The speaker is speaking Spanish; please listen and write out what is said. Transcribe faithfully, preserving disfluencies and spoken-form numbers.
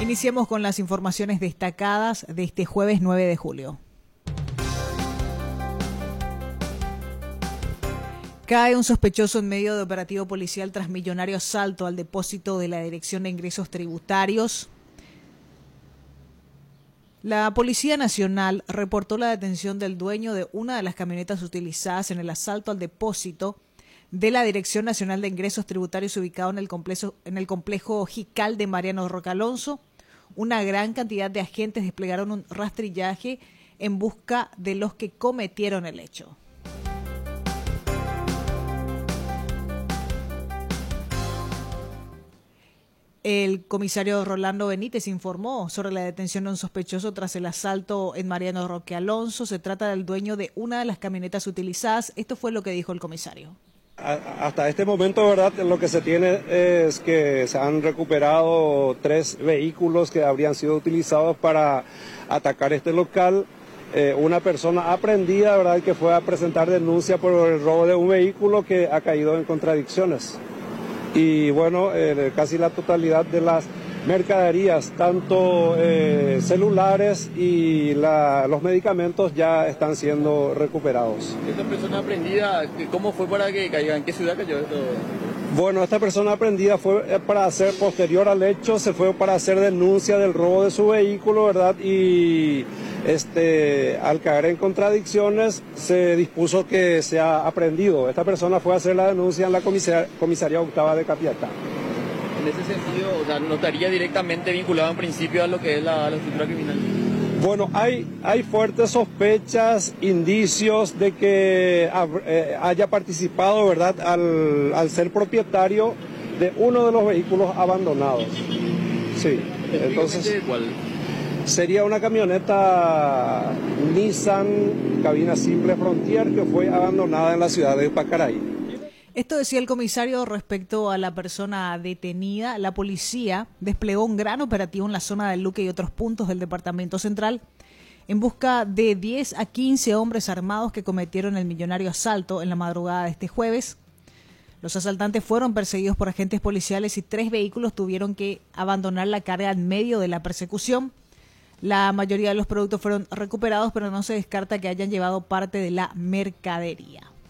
Iniciemos con las informaciones destacadas de este jueves nueve de julio. Cae un sospechoso en medio de operativo policial tras millonario asalto al depósito de la Dirección de Ingresos Tributarios. La Policía Nacional reportó la detención del dueño de una de las camionetas utilizadas en el asalto al depósito de la Dirección Nacional de Ingresos Tributarios ubicado en el complejo, en el complejo Jical de Mariano Roque Alonso. Una gran cantidad de agentes desplegaron un rastrillaje en busca de los que cometieron el hecho. El comisario Rolando Benítez informó sobre la detención de un sospechoso tras el asalto en Mariano Roque Alonso. Se trata del dueño de una de las camionetas utilizadas. Esto fue lo que dijo el comisario. Hasta este momento, ¿verdad?, lo que se tiene es que se han recuperado tres vehículos que habrían sido utilizados para atacar este local. Eh, una persona aprendida, ¿verdad?, que fue a presentar denuncia por el robo de un vehículo que ha caído en contradicciones. Y bueno, eh, casi la totalidad de las mercaderías, tanto eh, celulares y la, los medicamentos ya están siendo recuperados. ¿Esta persona aprendida, cómo fue para que caiga? ¿En qué ciudad cayó esto? Bueno, esta persona aprendida fue para hacer, posterior al hecho, se fue para hacer denuncia del robo de su vehículo, ¿verdad? Y este, al caer en contradicciones, se dispuso que sea aprendido. Esta persona fue a hacer la denuncia en la comisaría, comisaría octava de Capiatá. En ese sentido, o sea, ¿no estaría directamente vinculado en principio a lo que es la, la estructura criminal? Bueno, hay, hay fuertes sospechas, indicios de que eh, haya participado, ¿verdad?, al, al ser propietario de uno de los vehículos abandonados. Sí, entonces ¿cuál? Sería una camioneta Nissan, cabina simple Frontier, que fue abandonada en la ciudad de Pacaraí. Esto decía el comisario respecto a la persona detenida. La policía desplegó un gran operativo en la zona del Luque y otros puntos del departamento central en busca de diez a quince hombres armados que cometieron el millonario asalto en la madrugada de este jueves. Los asaltantes fueron perseguidos por agentes policiales y tres vehículos tuvieron que abandonar la carga en medio de la persecución. La mayoría de los productos fueron recuperados, pero no se descarta que hayan llevado parte de la mercadería.